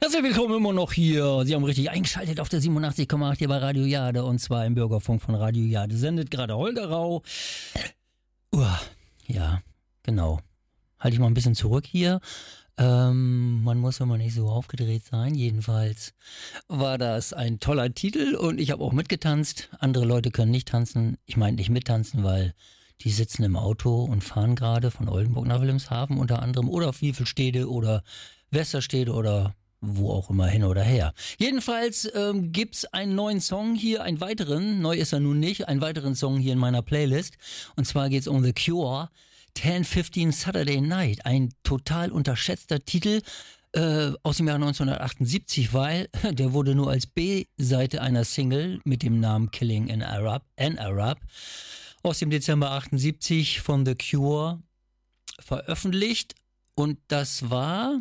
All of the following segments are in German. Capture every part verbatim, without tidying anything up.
Herzlich willkommen immer noch hier. Sie haben richtig eingeschaltet auf der siebenundachtzig Komma acht hier bei Radio Jade und zwar im Bürgerfunk von Radio Jade. Sendet gerade Holger Rau. Uah, ja, genau. Halte ich mal ein bisschen zurück hier. Ähm, man muss immer nicht so aufgedreht sein. Jedenfalls war das ein toller Titel und ich habe auch mitgetanzt. Andere Leute können nicht tanzen. Ich meine nicht mittanzen, weil die sitzen im Auto und fahren gerade von Oldenburg nach Wilhelmshaven unter anderem oder auf Wiefelstede oder Westerstede oder wo auch immer hin oder her. Jedenfalls ähm, gibt's einen neuen Song hier, einen weiteren, neu ist er nun nicht, einen weiteren Song hier in meiner Playlist. Und zwar geht's um The Cure, ten fifteen Saturday Night. Ein total unterschätzter Titel äh, aus dem Jahr neunzehnhundertachtundsiebzig, weil der wurde nur als B-Seite einer Single mit dem Namen Killing an Arab, an Arab aus dem Dezember achtundsiebzig von The Cure veröffentlicht. Und das war...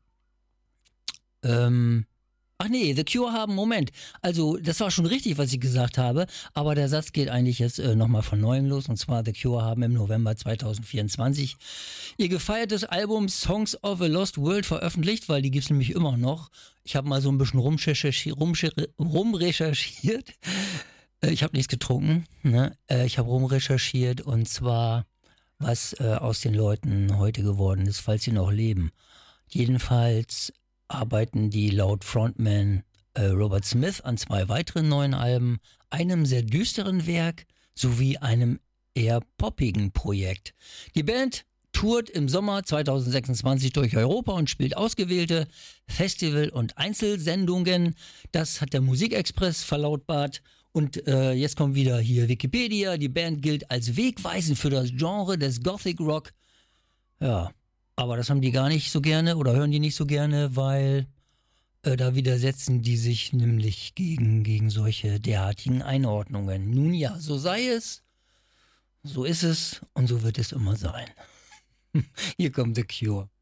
Ähm, ach nee, The Cure haben, Moment, also das war schon richtig, was ich gesagt habe, aber der Satz geht eigentlich jetzt äh, nochmal von neuem los und zwar The Cure haben im November zweitausendvierundzwanzig ihr gefeiertes Album Songs of a Lost World veröffentlicht, weil die gibt's nämlich immer noch. Ich habe mal so ein bisschen rumrecherchiert, rumrecherchiert. Äh, ich habe nichts getrunken, ne? äh, ich habe rumrecherchiert und zwar, was äh, aus den Leuten heute geworden ist, falls sie noch leben. Jedenfalls arbeiten die laut Frontman äh, Robert Smith an zwei weiteren neuen Alben, einem sehr düsteren Werk sowie einem eher poppigen Projekt. Die Band tourt im Sommer zweitausendsechsundzwanzig durch Europa und spielt ausgewählte Festival- und Einzelsendungen. Das hat der Musikexpress verlautbart. Und äh, jetzt kommt wieder hier Wikipedia. Die Band gilt als wegweisend für das Genre des Gothic Rock. Ja. Aber das haben die gar nicht so gerne oder hören die nicht so gerne, weil äh, da widersetzen die sich nämlich gegen, gegen solche derartigen Einordnungen. Nun ja, so sei es, so ist es und so wird es immer sein. Hier kommt The Cure.